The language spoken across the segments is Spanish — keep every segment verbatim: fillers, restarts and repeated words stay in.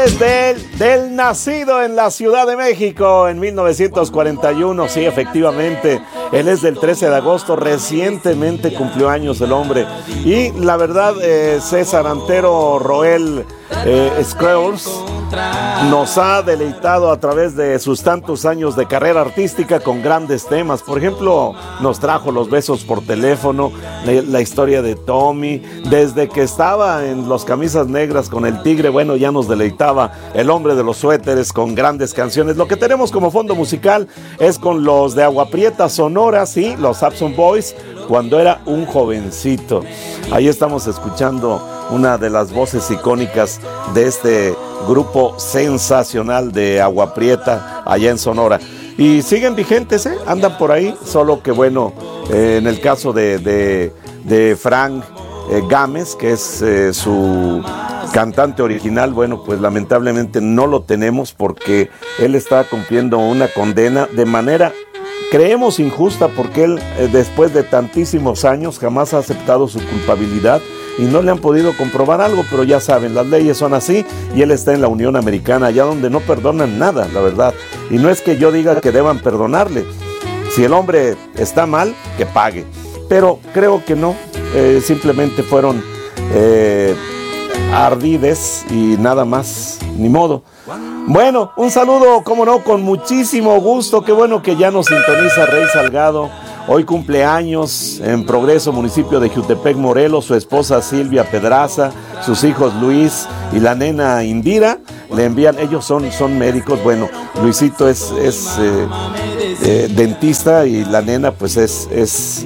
Señores, del, del nacido en la Ciudad de México en mil novecientos cuarenta y uno, sí, efectivamente, él es del trece de agosto, recientemente cumplió años el hombre. Y la verdad, eh, César Antero Roel eh, Scrolls nos ha deleitado a través de sus tantos años de carrera artística con grandes temas. Por ejemplo, nos trajo Los besos por teléfono, la, la historia de Tommy, desde que estaba en Los Camisas Negras con El Tigre, bueno, ya nos deleitaba El hombre de los suéteres con grandes canciones. Lo que tenemos como fondo musical es con los de Agua Prieta Sonora, sí, los Abson Boys, cuando era un jovencito. Ahí estamos escuchando una de las voces icónicas de este grupo sensacional de Agua Prieta allá en Sonora. Y siguen vigentes, ¿eh? Andan por ahí, solo que bueno, eh, en el caso de, de, de Frank eh, Gámez, que es eh, su cantante original, bueno, pues lamentablemente no lo tenemos porque él está cumpliendo una condena de manera, creemos, injusta, porque él eh, después de tantísimos años jamás ha aceptado su culpabilidad y no le han podido comprobar algo, pero ya saben, las leyes son así y él está en la Unión Americana, allá donde no perdonan nada, la verdad. Y no es que yo diga que deban perdonarle, si el hombre está mal, que pague, pero creo que no, eh, simplemente fueron eh, ardides y nada más, ni modo. Bueno, un saludo, como no, con muchísimo gusto, qué bueno que ya nos sintoniza Rey Salgado. Hoy cumpleaños en Progreso, municipio de Jutepec, Morelos, su esposa Silvia Pedraza, sus hijos Luis y la nena Indira, le envían, ellos son, son médicos, bueno, Luisito es, es eh, eh, dentista y la nena pues es, es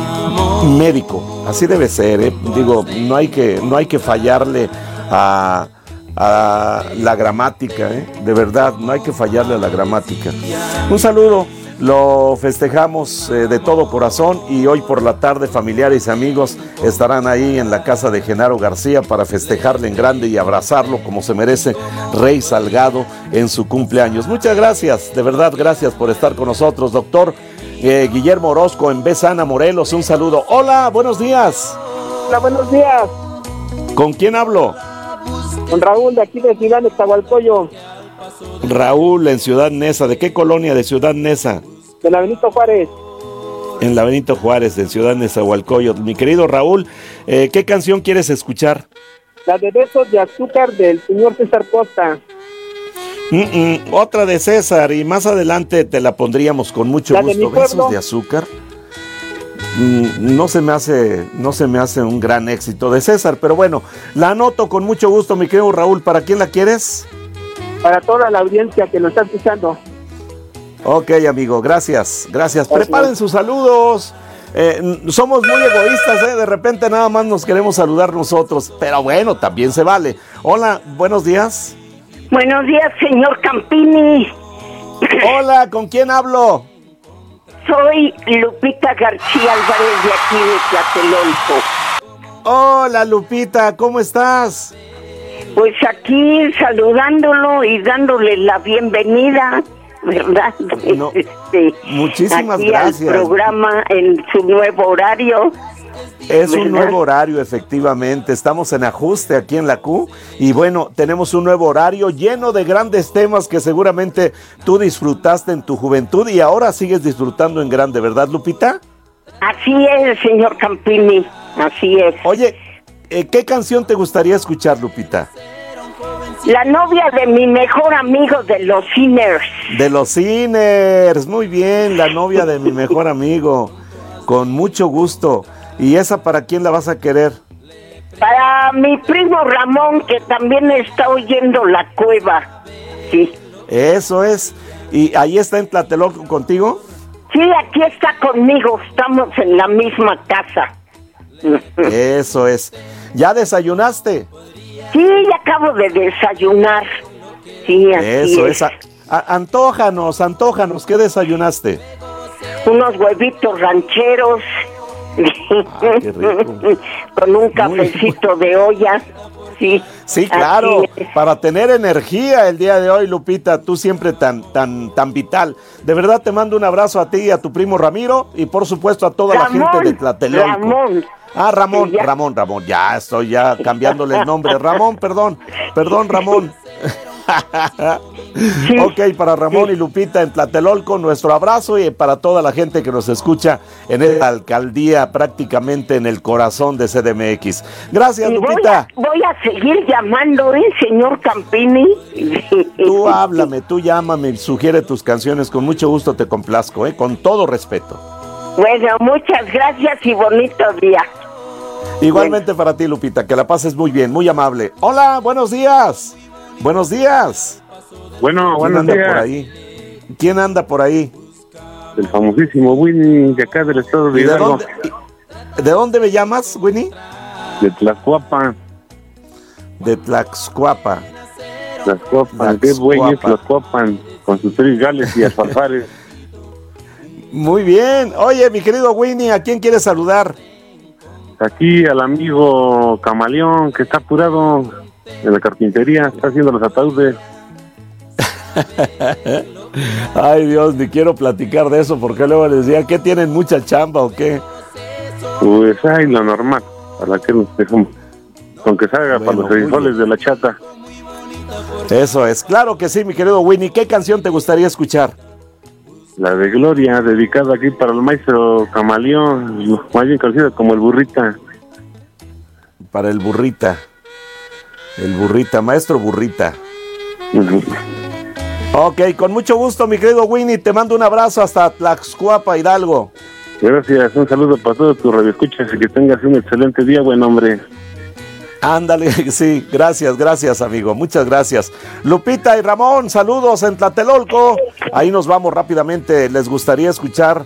médico, así debe ser, ¿eh? Digo, no hay que, no hay que fallarle a... a la gramática, ¿eh? De verdad, no hay que fallarle a la gramática. Un saludo, lo festejamos eh, de todo corazón y hoy por la tarde familiares y amigos estarán ahí en la casa de Genaro García para festejarle en grande y abrazarlo como se merece Rey Salgado en su cumpleaños. Muchas gracias, de verdad, gracias por estar con nosotros, doctor eh, Guillermo Orozco en Besana, Morelos, un saludo. Hola, buenos días. Hola, buenos días. ¿Con quién hablo? Con Raúl, de aquí de Ciudad Nezahualcóyotl. Raúl, en Ciudad Neza. ¿De qué colonia de Ciudad Neza? De la Benito Juárez. En la Benito Juárez, en Ciudad Nezahualcóyotl. Mi querido Raúl, eh, ¿qué canción quieres escuchar? La de Besos de Azúcar del señor César Costa. Mm-mm, otra de César, y más adelante te la pondríamos con mucho la gusto. Besos de Azúcar. Mm, no se me hace, no se me hace un gran éxito de César, pero bueno, la anoto con mucho gusto, mi querido Raúl. ¿Para quién la quieres? Para toda la audiencia que nos está escuchando. Ok, amigo, gracias, gracias. Preparen sus saludos. Eh, somos muy egoístas, ¿eh? De repente nada más nos queremos saludar nosotros, pero bueno, también se vale. Hola, buenos días. Buenos días, señor Campini. Hola, ¿con quién hablo? Soy Lupita García Álvarez de aquí de Tlatelolco. Hola, Lupita, ¿cómo estás? Pues aquí saludándolo y dándole la bienvenida, ¿verdad? No, este, muchísimas aquí gracias. Al programa en su nuevo horario. Es ¿verdad? un nuevo horario, efectivamente. Estamos en ajuste aquí en la Q y bueno, tenemos un nuevo horario lleno de grandes temas que seguramente tú disfrutaste en tu juventud y ahora sigues disfrutando en grande, ¿verdad, Lupita? Así es, señor Campini, así es. Oye, eh, ¿qué canción te gustaría escuchar, Lupita? La novia de mi mejor amigo de los Sinners. De los Sinners, muy bien, la novia de mi mejor amigo, con mucho gusto. ¿Y esa para quién la vas a querer? Para mi primo Ramón, que también está oyendo La Cueva. Sí. Eso es. ¿Y ahí está en Tlatelolco contigo? Sí, aquí está conmigo. Estamos en la misma casa. Eso es. ¿Ya desayunaste? Sí, ya acabo de desayunar. Sí, así Eso es. es. A, a, antójanos, antójanos. ¿Qué desayunaste? Unos huevitos rancheros. Ah, qué rico. Con un cafecito muy, de olla. Sí, sí, claro, para tener energía el día de hoy, Lupita, tú siempre tan, tan, tan vital. De verdad te mando un abrazo a ti y a tu primo Ramiro y por supuesto a toda Ramón, la gente de Tlatelolco. Ramón, Ah, Ramón, Ramón, Ramón, ya estoy ya cambiándole el nombre. Ramón, perdón, perdón, Ramón. Sí, ok, para Ramón sí. y Lupita en Tlatelolco, nuestro abrazo, y para toda la gente que nos escucha en esta alcaldía, prácticamente en el corazón de C D M X. Gracias, y Lupita. Voy a, voy a seguir llamando, ¿eh, señor Campini? Tú háblame, tú llámame, sugiere tus canciones, con mucho gusto te complazco, ¿eh? Con todo respeto. Bueno, muchas gracias y bonito día. Igualmente bien. Para ti, Lupita, que la pases muy bien, muy amable. Hola, buenos días. Buenos días. Bueno, buenos días. ¿Quién anda días. por ahí? ¿Quién anda por ahí? El famosísimo Winnie de acá del estado de Hidalgo. ¿De dónde, ¿De dónde me llamas, Winnie? De Tlaxcuapa. De Tlaxcuapa. Tlaxcuapa, qué bueyes Tlaxcuapan, con sus tres gales y alfalfares. Muy bien. Oye, mi querido Winnie, ¿a quién quieres saludar? Aquí al amigo Camaleón, que está apurado en la carpintería, está haciendo los ataúdes. Ay, Dios, ni quiero platicar de eso, porque luego les decía, ¿qué tienen mucha chamba o qué? Pues, ay, lo normal, para que nos dejamos, con que salga bueno, para los frijoles de la chata. Eso es, claro que sí, mi querido Winnie. ¿Qué canción te gustaría escuchar? La de Gloria, dedicada aquí para el maestro Camaleón, más bien conocido como el Burrita. Para el Burrita. El Burrita, maestro Burrita. Uh-huh. Ok, con mucho gusto, mi querido Winnie. Te mando un abrazo hasta Tlaxcuapa, Hidalgo. Gracias, un saludo para todos tus radioescuchas y que tengas un excelente día, buen hombre. Ándale, sí, gracias, gracias, amigo, muchas gracias. Lupita y Ramón, saludos en Tlatelolco. Ahí nos vamos rápidamente. ¿Les gustaría escuchar